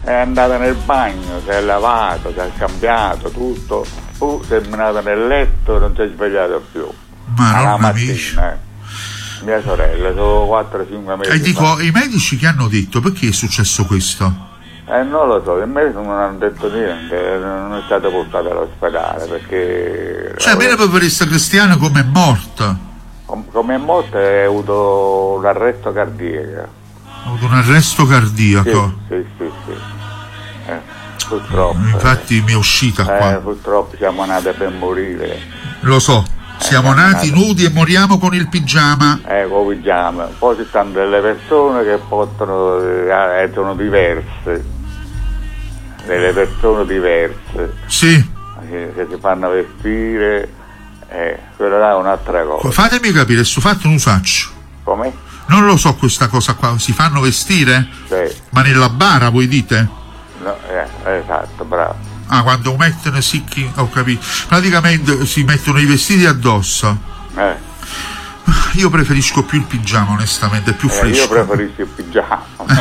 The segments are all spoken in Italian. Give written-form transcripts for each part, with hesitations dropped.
È andata nel bagno, si è lavato, si è cambiato tutto, si è menato nel letto e non si è svegliato più. Ma alla non mattina, mia sorella, sono 4-5 mesi. E dico, i medici che hanno detto perché è successo questo? Non lo so, i medici non hanno detto niente, non è stata portata all'ospedale perché... Cioè, bene per questa cristiana come è morta? Come è morta ha avuto un arresto cardiaco. Ha avuto un arresto cardiaco? Sì. Purtroppo. Infatti mi è uscita qua. Purtroppo siamo nati per morire. Lo so, siamo nati nudi e moriamo con il pigiama. Con il pigiama. Poi ci stanno delle persone che portano, sono diverse. Delle persone diverse. Sì. Che si fanno vestire, quello là è un'altra cosa. Fatemi capire, sto fatto non faccio. Come? Non lo so questa cosa qua, si fanno vestire? Sì. Ma nella bara voi dite? No, esatto, bravo. Ah, quando mettono sicchi, ho capito. Praticamente si mettono i vestiti addosso. Io preferisco più il pigiama, onestamente, è più fresco. Io preferisco il pigiama.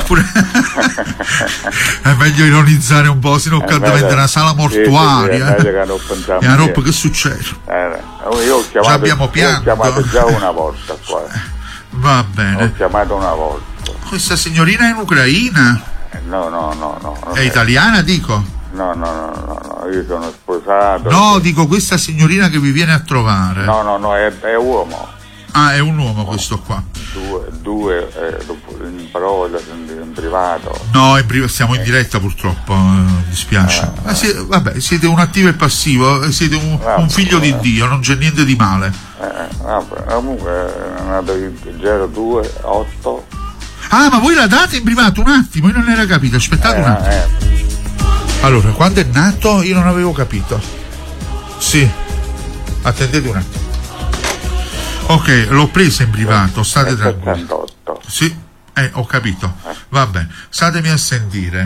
È meglio ironizzare un po', sennò diventa una sala mortuaria. Sì, che non pensiamo e a roba che succede? Io ho chiamato, abbiamo pianto. Ho chiamato già una volta qua. Va bene. Ho chiamato una volta. Questa signorina è in Ucraina? No. È italiana, dico? No, io sono sposato. No, dico questa signorina che vi viene a trovare. No, è uomo. Ah, è un uomo questo qua. Due in parola, in privato. No, siamo in diretta purtroppo, dispiace. Vabbè, siete un attivo e passivo, siete un figlio di Dio, non c'è niente di male. Comunque è nato il 02-8. Ah, ma voi la date in privato un attimo, io non era capito, aspettate un attimo. Allora, quando è nato io non avevo capito. Sì, attendete un attimo. Ok, l'ho presa in privato, state tranquilli. Sì, ho capito. Va bene, statemi a sentire.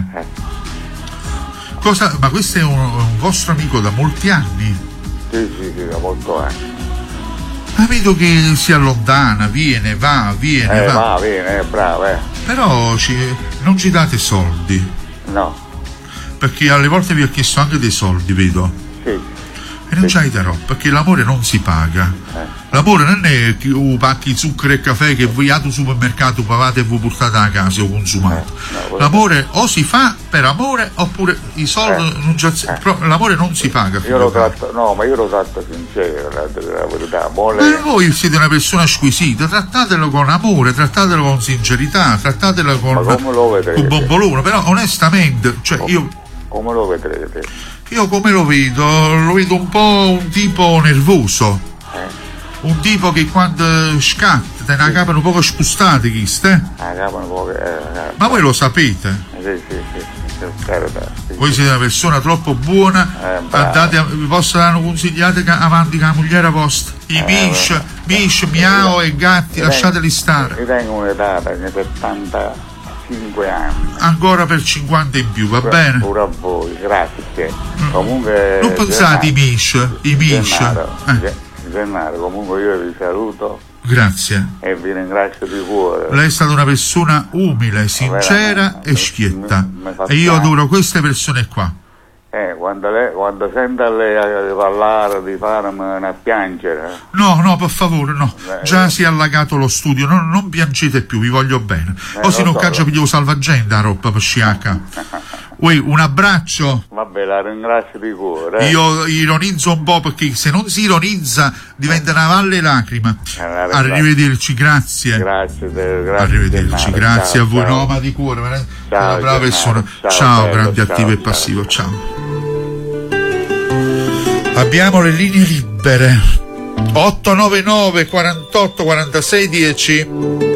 Ma questo è un vostro amico da molti anni? Sì, da molto anni. Vedo che si allontana, viene, va. Viene, bravo. Però non ci date soldi. No. Perché alle volte vi ho chiesto anche dei soldi, vedo. Sì. E non c'hai darò, perché l'amore non si paga. L'amore non è che pacchi zucchero e caffè che voi al supermercato pagate e voi portate a casa o consumate. L'amore o si fa per amore oppure i soldi non c'è. L'amore non si paga. Io lo tratto sincero, la verità. Ma voi siete una persona squisita, trattatelo con amore, trattatelo con sincerità, trattatelo con bombolone, però onestamente, come lo vedrete? Io come lo vedo un po' un tipo nervoso, un tipo che quando scatta te ne capano poco spostati, ma voi lo sapete? Sì. Voi siete una persona troppo buona, vi posso dare consigliate avanti con la mogliera vostra, i mish, miao e gatti, lasciateli stare. Io tengo un'età di 75 anni. Ancora per 50 in più, va bene? Pure a voi, grazie. Comunque non pensate i mish. Gennaro, comunque io vi saluto. Grazie. E vi ringrazio di cuore. Lei è stata una persona umile, sincera e schietta. E io adoro queste persone qua. Quando sento lei parlare di farmi a piangere. No, per favore, no. Già si è allagato lo studio, non piangete più, vi voglio bene. O se non caccia piglio salvagenda roba per sciacca. Un abbraccio. Vabbè, la ringrazio di cuore. Io ironizzo un po' perché se non si ironizza diventa una valle lacrima. Arrivederci, grazie. Grazie. Arrivederci, grazie a voi. Ciao. No, ma di cuore, una brava persona. Ciao, grande attivo e passivo, ciao. Abbiamo le linee libere. 899 48 46 10.